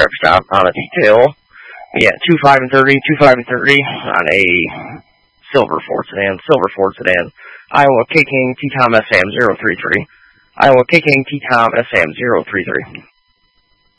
truck stop on a detail. Yeah, 25 and 30, 25 and 30 on a silver Ford sedan. Iowa K King T-Tom SAM 033. Iowa K King T-Tom SAM 033.